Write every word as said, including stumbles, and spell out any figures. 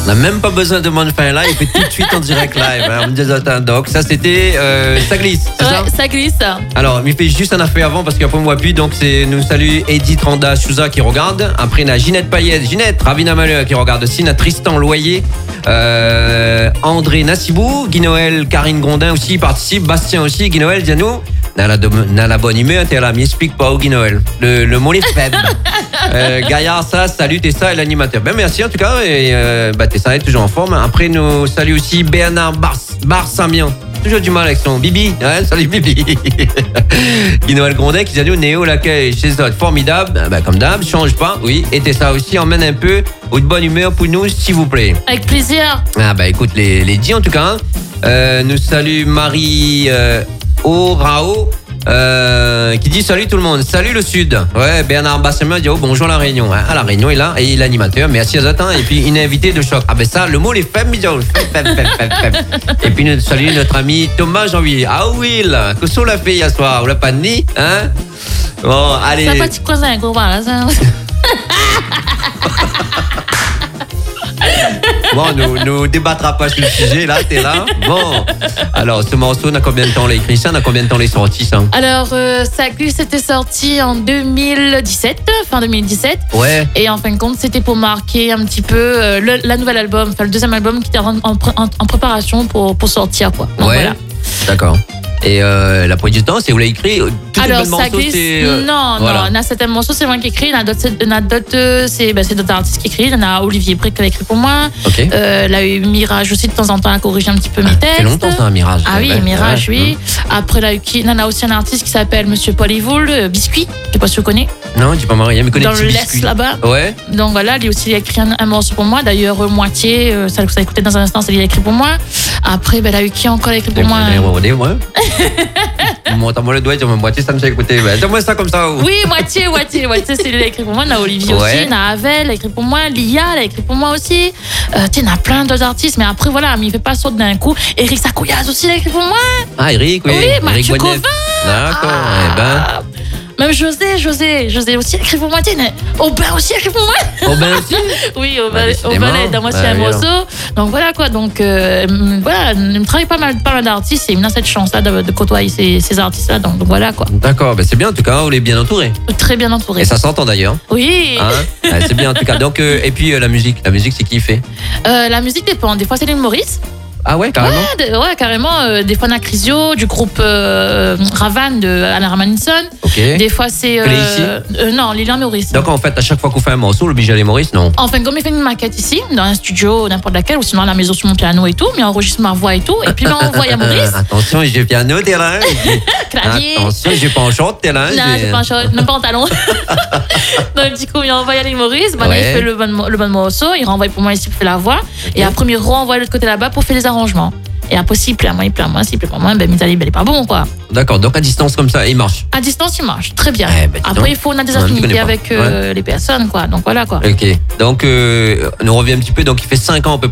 On n'a même pas besoin de demander faire live, il fait tout de suite en direct live. Hein. On me dit, attends, donc ça c'était euh, ça glisse, c'est Ouais, ça? ça glisse. Alors, il fait juste un affaire avant parce qu'après moi puis donc c'est nous salue Edith Randa Chouza qui regarde. Après, il y a Ginette Payette, Ginette, Ravina Malheur qui regarde aussi. Il y a Tristan Loyer, euh, André Nassibou, Guy Noël, Karine Grondin aussi participe, Bastien aussi, Guy Noël, dis-nous. Dans la, dans la bonne humeur, t'es là, m'explique pas au Guy Noël. Le, le mot est faible. euh, Gaillard, ça, salut, t'es ça, et l'animateur. Ben merci en tout cas, et euh, bah, t'es ça, est toujours en forme. Après, nous salue aussi Bernard Bar, Bar Samian. Toujours du mal avec son Bibi. Ouais, salut Bibi. Guy Noël Grondin qui dit nous, Néo, l'accueil chez eux, formidable. Ben, comme d'hab, change pas, oui. Et t'es ça aussi, emmène un peu ou de bonne humeur pour nous, s'il vous plaît. Avec plaisir. Ah, bah écoute, les, les dix en tout cas. Hein. Euh, nous salue Marie. Euh, Au Rao euh, qui dit salut tout le monde, salut le Sud. Ouais, Bernard Bassemin dit oh, bonjour la Réunion. Hein, à la Réunion, il est là et l'animateur, merci à Zatin. Et puis une invitée de choc. Ah ben ça, le mot les femmes, et puis nous salue notre ami Thomas Janvier. Ah oui, là, que sont la fille hier soir, on l'a pas ni, hein? Bon, allez. C'est pas petit cousin, gros, voilà, ça. Bon, nous nous débattra pas sur le sujet, là, t'es là. Bon, alors ce morceau, on a combien de temps l'a écrit ça? On a combien de temps les sorti ça? Alors, euh, ça glisse, c'était sorti en deux mille dix-sept, fin deux mille dix-sept. Ouais. Et en fin de compte, c'était pour marquer un petit peu euh, le la nouvelle album, enfin le deuxième album qui était en, en, en, en préparation pour, pour sortir, quoi. Donc, ouais. Voilà. D'accord. Et euh, la poignée du temps, c'est vous l'avez écrit tout Alors, le ça morceau, glisse. c'est, euh, non, voilà. non. Il y en a certains morceaux, c'est moi qui écris. Il y en a d'autres, c'est, il y en a d'autres, euh, c'est, ben, c'est d'autres artistes qui écrivent. Il y en a Olivier Bré qui a écrit pour moi. Ok. Euh, là, il y a eu Mirage aussi de temps en temps à corriger un petit peu mes Ça textes. fait longtemps, ça, un Mirage. Ah oui, Ouais. Mirage, Ouais. oui. Après, là, il y en a aussi un artiste qui s'appelle Monsieur Polyvoul, euh, Biscuit. Je sais pas si tu connais. Non, dis pas marié, mais connais Dans petit le biscuit. laisse là-bas. Ouais. Donc voilà, lui aussi, il a écrit un, un morceau pour moi. D'ailleurs, euh, moitié, euh, ça, ça a écouté dans un instant, c'est lui qui a écrit pour moi. Après, ben, là, qui encore a écrit pour moi. Ouais. Montre-moi le doigt, dis-moi moitié, ça me fait écouter. Ben, dis-moi ça comme ça. Oui, moitié, moitié, moitié, c'est lui qui a écrit pour moi. Il y en a Olivier Ouais. aussi, il y en a Avel, il a écrit pour moi. Lia, elle a écrit pour moi aussi. Euh, tu sais, il y en a plein d'autres artistes, mais après, voilà, mais il fait pas sauter d'un coup. Eric Sakouyaz aussi, il a écrit pour moi. Ah, Eric, oui. Oui, Eric Mathieu Bonnet. Covin. D'accord, Ah. eh ben. Même José, José, José aussi, il a écrit pour moi. Tu sais, Aubin aussi, il a écrit pour moi. Aubin aussi. Oui, Bah, Aubin, décidément. Aubin est dans moi, c'est Bah, un oui, alors. morceau. Donc voilà quoi, donc euh, voilà, il travaille pas mal, pas mal d'artistes et il a cette chance-là de, de côtoyer ces, ces artistes-là. Donc, donc voilà quoi. D'accord, ben c'est bien en tout cas, on est bien entouré. Très bien entouré. Et ça s'entend d'ailleurs. Oui. Hein ouais, c'est bien en tout cas. Donc, euh, et puis euh, la musique, la musique c'est qui fait? Euh, la musique dépend. Des fois, c'est l'île Maurice. Ah ouais, carrément. Ouais, de- ouais, carrément. Euh, des fois, on a Crisio, du groupe euh, Ravan de Anna Ramanson. Ok. Des fois, c'est. Elle est ici euh, non, l'île Maurice. Donc en fait, à chaque fois qu'on fait un morceau, le Bijal et Maurice, non? Enfin, comme il fait une maquette ici, dans un studio, n'importe laquelle, ou sinon à la maison sur mon piano et tout, mais on enregistre ma voix et tout, et puis là, on envoie à Maurice, Attention, j'ai piano, t'es là. clavier. Attention, j'ai pas en short, t'es là. Non, j'ai pas un short, même pas en talon. Donc, du coup, il envoie à l'île Maurice, bah, là, Ouais. il fait le bon, mo- le bon morceau, il renvoie pour moi ici pour faire la voix, et après, il renvoie de l'autre côté là-bas pour faire les arrangements. Et après, s'il plaît à moi, il plaît à moi, s'il plaît pas à moi, ben, Mitali, ben, il est pas bon, quoi. D'accord, donc à distance comme ça, il marche. À distance, il marche très bien. Eh ben, dis donc. Après, il faut, on a des Ouais, je connais affinités pas. avec euh, les personnes, quoi. Donc voilà, quoi. Ok, donc euh, on revient un petit peu, donc il fait cinq ans à peu près.